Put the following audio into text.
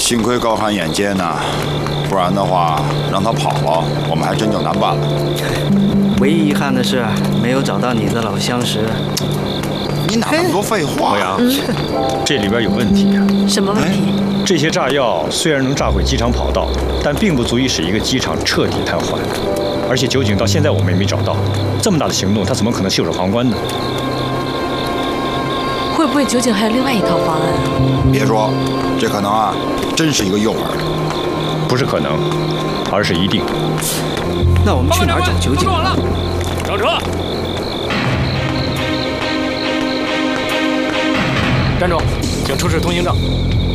幸亏高寒眼尖呐，不然的话让他跑了，我们还真就难办了。 唯一遗憾的是没有找到你的老相识。 你哪那么多废话？ 欧阳，这里边有问题啊！ 什么问题？ 这些炸药虽然能炸毁机场跑道，但并不足以使一个机场彻底瘫痪。而且酒井到现在我们也没找到，这么大的行动，他怎么可能袖手旁观呢？ 会不会酒井还有另外一套方案啊？ 别说，这可能啊，真是一个诱饵。 不是可能，而是一定。 那我们去哪儿找酒井？ 上车！站住，请出示通行证。